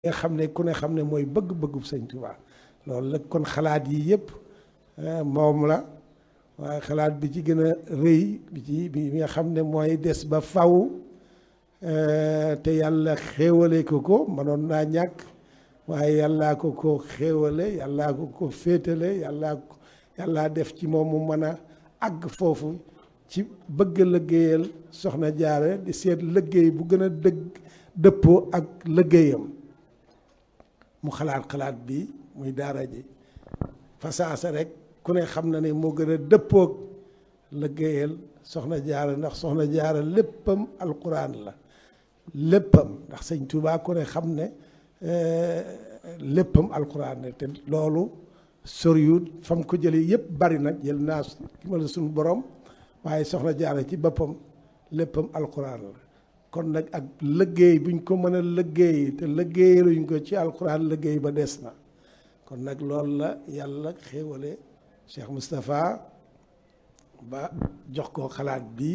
nga xam ne ku ne xam ne mooy bëgg-bëggub sëñ Tuubaa loolu la kon xalaat yi yëpp moom la waaye xalaat bi ci gën a rëy bi nga xam ne mooy des ba faw te yàlla xéewale ko mënoon naa ñàkk waaye yàllaa ko xéewale yàllaa ko féetale yàllaa def ci moom mu mën a àgg foofu ci bëgg liggéeyal soxna Jaara di seet liggéey bu gën a dëppoo ak liggéeyam mu xalaat bi muy daara ji fasaasa rek ku ne xam na ne moo gën a dëppoog liggéeyal soxna Jaara ndax soxna Jaara léppam alquran la léppam ndax sëñ Tuubaa ku ne xam ne léppam alquran la te loolu soriwut fam ko jëlee yëpp bari nag jël naa ki ma la suñu borom waaye soxna Jaara ci boppam léppam alquran la kon nag ak liggéey buñ ko mën a liggéey te liggéeyaluñ ko ci alquran liggéey ba des na kon nag loolu la yàlla xéewale Cheikh Moustapha ba jox ko xalaat bi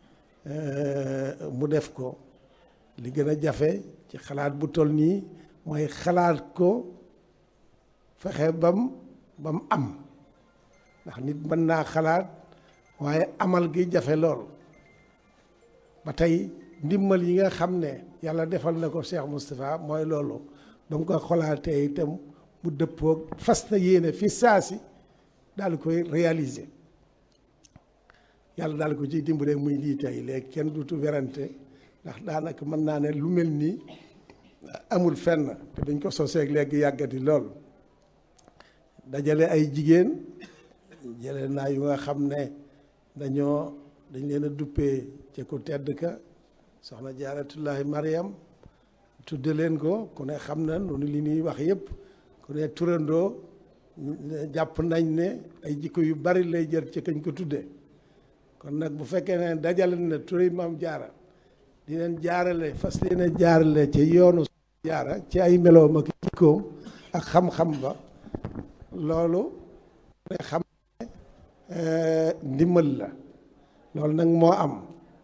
mu def ko li gën a jafe ci xalaat bu toll nii mooy xalaat ko fexe bam am ndax nit mën naa xalaat waaye amal gi jafe lool ba tey ndimbal yi nga xam ne yàlla defal na ko Cheikh Moustapha mooy loolu ba mu ko xolaatee itam mu dëppoog fas na yéene fi saasi daal koy réaliser yàlla daal ko ciy dimbale muy lii tey léegi kenn dutu werante ndax daanaka mën naa ne lu mel nii amul fenn te dañ ko soseeg léegi yàggati lool dajale ay jigéen jële naa yu nga xam ne dañ leen a duppee ci ku tedd ka soxna Jaaratullaahi Mariam tudde leen ko ku ne xam na noonu li ñuy wax yëpp ku ne turandoo jàpp nañ ne ay jikko yu bari lay jël ci kañ ko tudde kon nag bu fekkee ne dajale na turi maam Jaara di leen jaarale fas leen a jaarale ci yoonu Jaara ci ay meloom ak jikkoom ak xam-xam ba loolu ne xam ne ndimbal la loolu nag moo am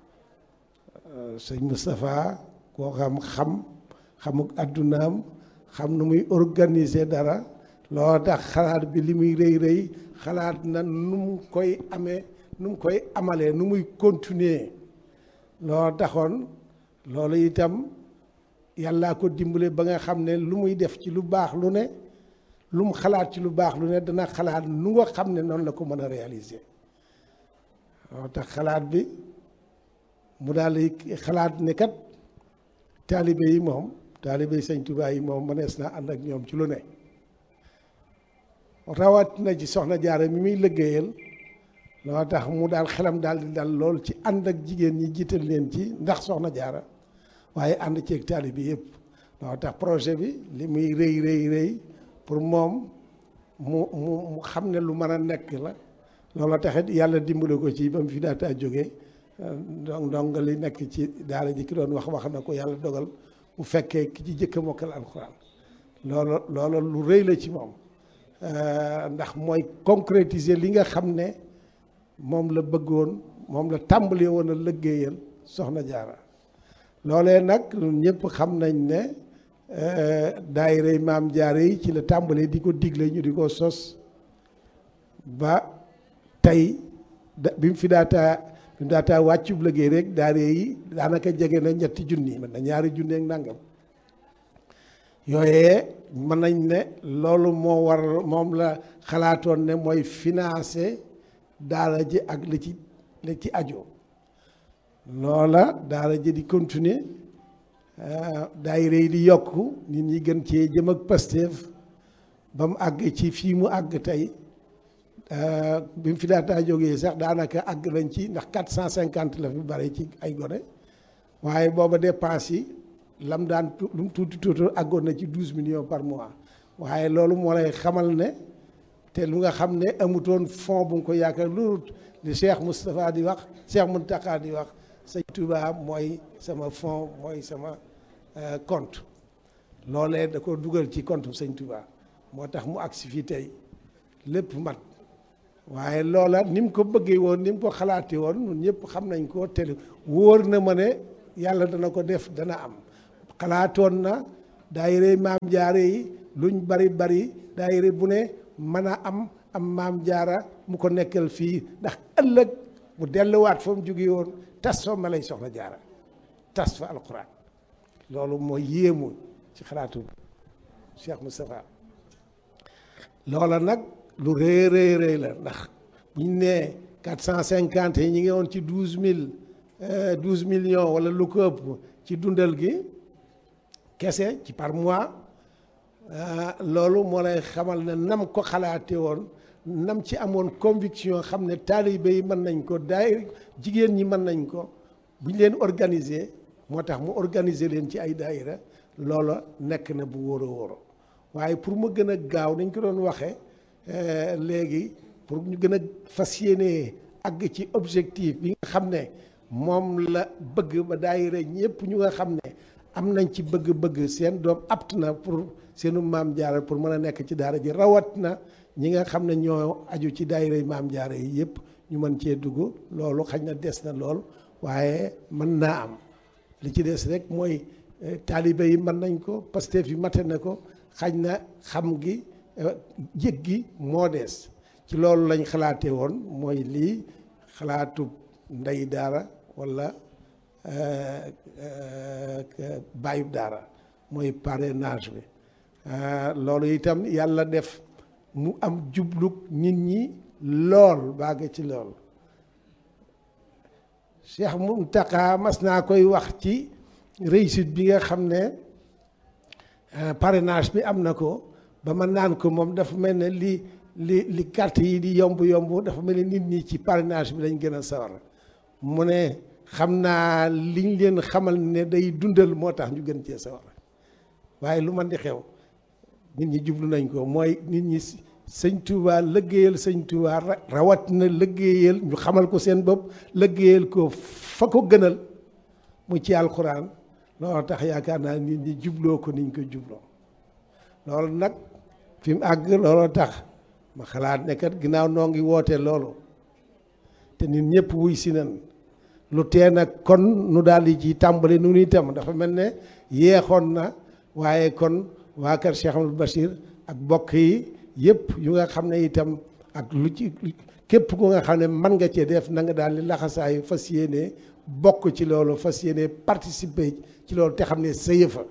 sëñ Moustapha koo xamuk addunaam xam nu muy organiser dara loo tax xalaat bi li muy rëy xalaat na nu mu koy amee nu mu koy amalee nu muy continuer loo taxoon loolu itam yàllaa ko dimbale ba nga xam ne lu muy def ci lu baax lu ne lu mu xalaat ci lu baax lu ne dana xalaat nu nga xam ne noonu la ko mën a réaliser loo tax xalaat bi mu daal di xalaat ne kat taalibe yi moom taalibe yi sëñ Tuubaa yi moom mënees naa ànd ak ñoom ci lu ne rawat na ci soxna Jaara mi muy liggéeyal loo tax mu daal xelam daal di dal lool ci ànd ak jigéen ñi jiital leen ci ndax soxna Jaara waaye ànd ceeg taalibe yëpp loo tax projet bi li muy rëy pour moom mu xam ne lu mën a nekk la loolu taxit yàlla dimbale ko ci ba mu fi daataa jógee donc li nekk ci daara ji ki doon wax na ko yàlla dogal mu fekkee ki ci jëkk a mokkal alxuraan loolu lu rëy la ci moom ndax mooy concrétiser li nga xam ne moom la bëggoon moom la tàmbali woon a liggéeyal soxna Jaara loolee nag ñëpp xam nañ ne daayira maam Jaara yi ci la tàmbalee di ko digle ñu di ko sos ba tey bi mu fi daataa wàccub liggéey rek daara yi daanaka jege na 3 junni mën na 2 junni ak nangam yooyee mën nañ ne loolu moom la xalaatoon ne mooy financer daara ji ak li ci aju loola daara ji di continuer daayira yi di yokk nit ñi gën cee jëm ak Pastef ba mu àgg ci fii mu àgg tey bi mu fi daataa jógee sax daanaka àgg nañ ci ndax 450 la fi bari ci ay gone waaye booba dépense yi lam daan lu mu tuuti àggoon na ci 12 millions par mois waaye loolu moo lay xamal ne te lu nga xam ne amutoon fond bu nga ko yaakaar loolu li Cheikh Moustapha di wax Cheikh Mountakha di wax sëñ Touba mooy sama fond mooy sama compte loolee da ko dugal ci compte sëñ Touba moo tax mu agsi fii tey lépp mat waaye loola ni mu ko bëggee woon ni mu ko xalaatee woon ñun ñëpp xam nañ ko te wóor na ma ne yàlla dana ko def dana am xalaatoon na daayira maam jaara yi luñ bari bari daayira bu ne mën a am maam jaara mu ko nekkal fii ndax ëllëg mu delluwaat fa mu jóge woon tas fa ma lay soxna jaara tas fa alquran loolu mooy yéemu ci xalaatu Cheikh Moustapha loola nag lu rëy rëy rëy la ndax bu ñu nee 450 yi ñi ngi woon ci 12 millions wala lu ko ëpp ci dundal gi kese ci par mois loolu moo lay xamal ne nam ko xalaate woon nam ci amoon conviction xam ne taalibe yi mën nañ ko daay jigéen ñi mën nañ ko bu ñu leen organiser moo tax mu organiser leen ci ay daayira loola nekk na bu wóor a wóor waaye pour mu gën a gaaw nañ ko doon waxee léegi pour ñu gën a fas yéene àgg ci objectif bi nga xam ne moom la bëgg ba daayira ñëpp ñu nga xam ne am nañ ci bëgg-bëgg seen doom apt na pour seenu maam jaara pour mën a nekk ci daara ji rawat na ñi nga xam ne ñoo aju ci daayira yi maam jaara yi yëpp ñu mën cee dugg loolu xañ na des na lool waaye mën naa am li ci des rek mooy taalibe yi mën nañ ko Pastef yi mate na ko xañ na xam gi yëg gi moo des ci loolu lañ xalaatee woon mooy lii xalaatu ndey daara walla bàyyub daara mooy parrainage bi loolu itam yàlla def mu am jublug nit ñi lool bàgg ci lool Cheikh Mountakha mas naa koy wax ci réussite bi nga xam ne parrainage bi am na ko ba ma naan ko moom dafa mel ne li carte yi di yomb dafa mel ne nit ñi ci parrainage bi lañ gën a sawar mu ne xam naa liñ leen xamal ne day dundal moo tax ñu gën cee sawar waaye lu man di xew nit ñi jublu nañ ko mooy nit ñi sëñ Touba lëggéeyal sëñ Touba rawat na lëggéeyal ñu xamal ko seen bopp lëggéeyal ko fa ko gënal mu ci alxuraan loolu tax yaakaar naa nit ñi jubloo ko niñ ko jubloo loolu nag fi mu àgg looloo tax ma xalaat ne kat ginnaaw noo ngi woote loolu te nit ñëpp wuy si nan lu tee nag kon nu daal di ci tàmbali nu nu itam dafa mel ne yeexoon na waaye kon waa kër Cheikh Amadou Bachir ak bokk yi yëpp yu nga xam ne itam ak lu ci képp ku nga xam ne mën nga cee def na nga daal di laxasaayu fas yéene bokk ci loolu fas yéene participer ci loolu te xam ne sa yëfa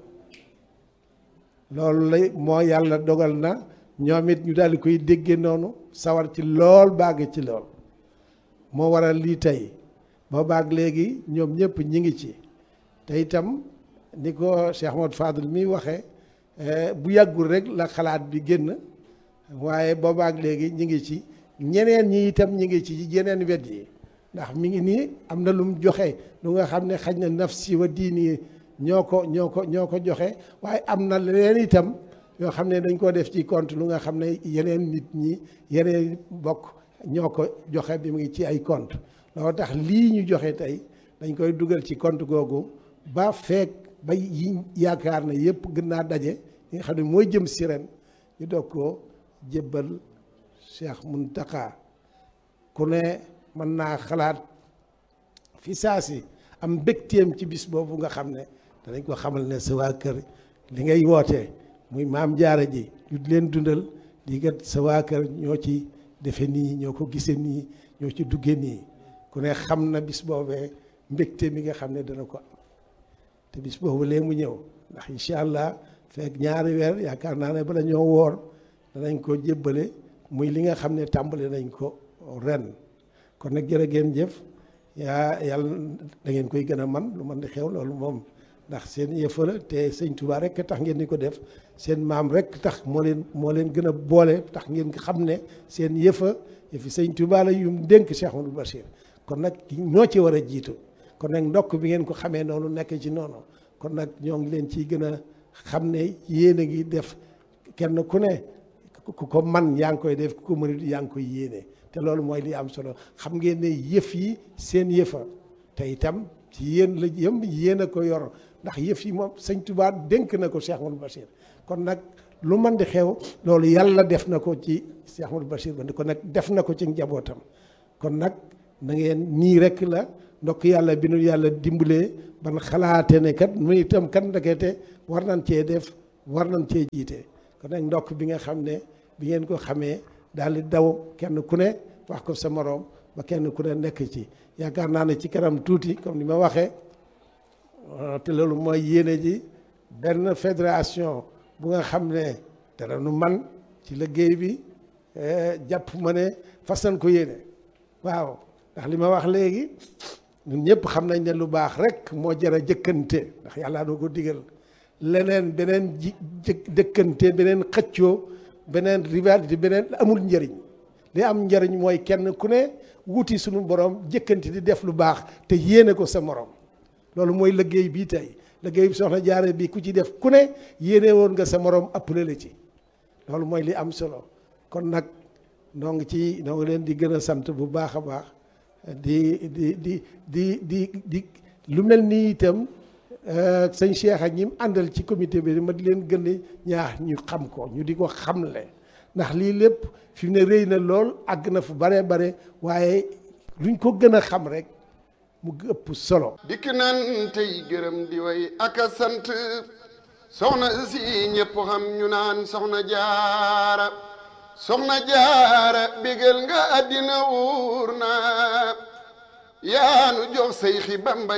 loolu lay moo yàlla dogal na ñoom it ñu daal di koy déggee noonu sawar ci lool bàgg ci lool moo waral lii tey boo baag léegi ñoom ñëpp ñi ngi ci te itam ni ko Cheikh Ahmadou Fadel mi waxee bu yàggul rek la xalaat bi génn waaye boobaak léegi ñi ngi ci ñeneen ñi itam ñi ngi ci yeneen wet yi ndax mi ngi nii am na lu mu joxe lu nga xam ne xaj na nafsi wa diini ñoo ko joxe waaye am na leneen itam yoo xam ne dañ koo def ci compte lu nga xam ne yeneen nit ñi yeneen bokk ñoo ko joxe bi mu ngi ci ay compte loolu tax lii ñu joxe tey dañ koy dugal ci compte googu ba feek ba yi yaakaar na yëpp gën naa daje yi nga xam ne mooy jëm si ren ñu doog koo jébbal Cheikh Mountakha ku ne mën naa xalaat fi saa si am mbégteem ci bis boobu nga xam ne danañ ko xamal ne sa waa kër li ngay wootee muy maam jaara ji ñu leen dundal di kat sa waa kër ñoo ci defe nii ñoo ko gisee nii ñoo ci duggee nii ku ne xam na bis boobee mbégte mi nga xam ne dana ko am te bis boobu lee mu ñëw ndax incha allah fekk ñaari weer yaakaar naa ne bala ñoo woor danañ ko jébbale muy li nga xam ne tàmbale nañ ko ren kon nag jërë ngeen jëf yàlla da ngeen koy gën a man lu man di xew loolu moom ndax seen yëfa la te sëñ Touba rek tax ngeen di ko def seen maam rek tax moo leen gën a boole tax ngeen xam ne seen yëfi sëñ Touba la yu mu dénk Cheikh Amadou Bachir kon nag ñoo ci war a jiitu kon nag ndokk bi ngeen ko xamee noonu nekk ci noonu kon nag ñoo ngi leen ciy gën a xam ne yéen a ngi def kenn ku ne ku ko man yaa ngi koy def ku ko mënut yaa ngi koy yéene te loolu mooy li am solo xam ngeen ne yëf yi seen yëfa te itam ci yéen la yéen a ko yor ndax yëf yi moom sëñ Touba dénk na ko Cheikh Amadou Bachir kon nag lu man di xew loolu yàlla def na ko ci Cheikh Amadou Bachir ba kon nag def na ko ci njabootam kon nag na ngeen nii rek la ndokk yàlla bi nu yàlla dimbalee ban xalaate ne kat muy itam kat ndekete war nañ cee def war nañ cee jiite kon nag ndokk bi nga xam ne bi ngeen ko xamee daal di daw kenn ku ne wax ko sa moroom ba kenn ku ne nekk ci yaakaar naa ne ci kanam tuuti comme ni ma waxee te loolu mooy yéene ji benn fédération bu nga xam ne dara nu man ci liggéey bi jàpp ma ne fas nañ ko yéene waaw ndax li ma wax léegi ñun ñëpp xam nañ ne lu baax rek moo jar a jëkkante ndax yàlla doo ko digal leneen beneen jëkkante beneen xëccoo beneen rivalité beneen amul njëriñ li am njëriñ mooy kenn ku ne wuti suñu borom jëkkante di def lu baax te yéene ko sa morom loolu mooy liggéey bii tey liggéey bi Soxna Jaara bi ku ci def ku ne yéene woon nga sa morom ëppale la ci loolu mooy li am solo kon nag noo ngi leen di gën a sant bu baax a baax di lu mel nii itam sëñ Cheikh ak ñi mu àndal ci comité bi ma di leen gën a ñaax ñu xam ko ñu di ko xamle ndax lii lépp fi mu ne rëy na lool àgg na fu bare bare waaye luñ ko gën a xam rek mu ëpp solo. dikk nan tey gërëm di way ak a sant soxna si ñëpp xam ñu naan soxna jaara bégal nga àddina wuur na yaanu jox say xi Bamba